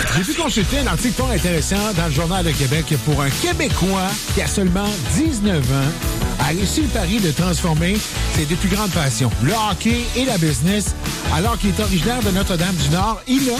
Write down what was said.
J'ai pu consulter un article fort intéressant dans le Journal de Québec pour un Québécois qui a seulement 19 ans a réussi le pari de transformer ses deux plus grandes passions, le hockey et la business. Alors qu'il est originaire de Notre-Dame-du-Nord, il a